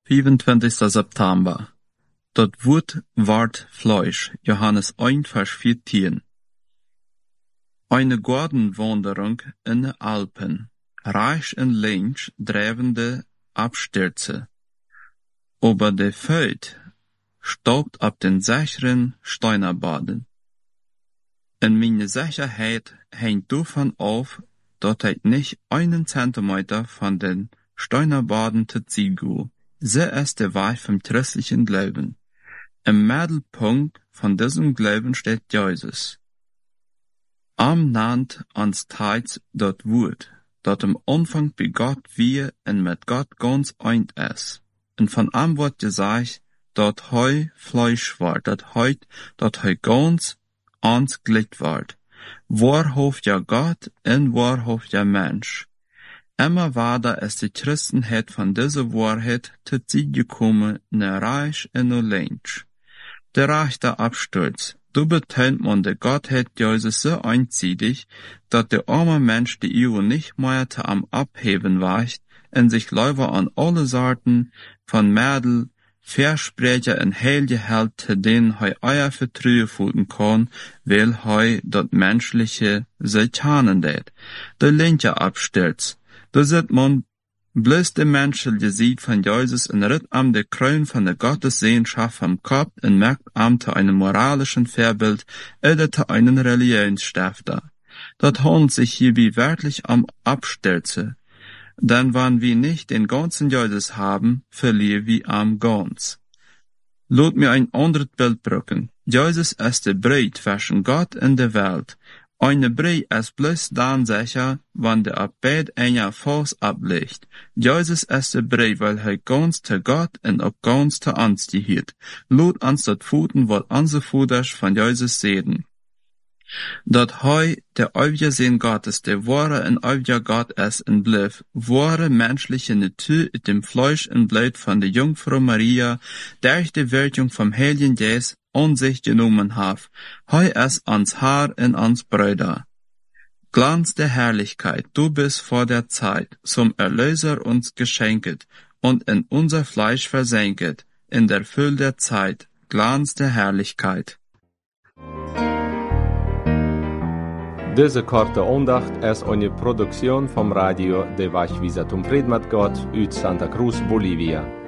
25. September. Dat Wort ward Fleisch, Johannes 1, Vers 14. Eine Gartenwanderung in de Alpen, reich en links drijvende Abstürze. Ober de Veld staubt ab den sicheren Steinerbaden. En meine Sicherheit hängt davon auf, dat ich nicht 1 Zentimeter von den Steinerbaden te ziehen. Sie ist der Weg vom christlichen Glauben. Im Mittelpunkt von diesem Glauben steht Jesus. Am nannt ans Teils dat Wort, dat im Anfang bei Gott wir und mit Gott ganz eint ist. Und von am wird gesagt, dat hei Fleisch war, dat hei ganz ans Glied ward. Waarhof ja Gott en waarhof ja Mensch. Immer weiter ist die Christenheit von dieser Wahrheit zu ziehen gekommen, ne reich en no links. Der rechte Absturz, du betont man der Gottheit Jesus so einzietig, dass der arme Mensch die Ehe nicht mehr am Abheben weicht und sich lieber an alle Sorten von Mädel, Versprecher en heilige hält, zu denen hei euer Vertrauen fühlen kann, weil hei dat menschliche Satanen det. Der linke Absturz, da sieht man bloß de menschliche Sieg von Jesus und ritt am de Krön von der Gottessehnenschaft vom Kopf und merkt am zu einem moralischen Vorbild oder zu einem Religionsstifter. Dat handelt sich hierbei wirklich am Abstürze. Denn wenn wir nicht den ganzen Jesus haben, verlieren wir am ganz. Lot mir ein anderes Bild brücken. Jesus ist der Brei zwischen Gott und der Welt. Eine Brei ist bloß dann sicher, wenn der Abbet einer Fuß ablegt. Jesus ist der Brei, weil er ganz zu Gott und auch ganz zu uns gehört. Lot uns dat Futen, weil unsere Fudersch von Jesus sehen. Dat hei der ewige Sinn Gottes, der wahre und ewige Gott ist und blieb, wahre menschliche Natur in dem Fleisch und Blut von der Jungfrau Maria, durch die Wirkung vom Heiligen Geist an sich genommen hat. Hei ist ans Haar und ans Brüder. Glanz der Herrlichkeit, du bist vor der Zeit, zum Erlöser uns geschenket und in unser Fleisch versenket, in der Fülle der Zeit, Glanz der Herrlichkeit. Deze korte aandacht is een productie van Radio de Wachwizatum Predmat God uit Santa Cruz, Bolivia.